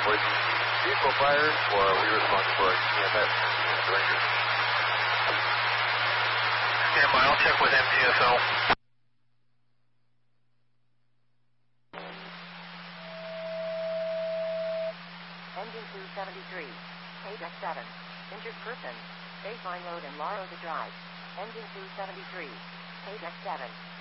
Was vehicle fired, or are we responsible for EMS Rangers? Stand by, I'll check with MTSO. Engine 273, page X7, injured person, Bayfine Road and Laro to Drive. Engine 273, page X7.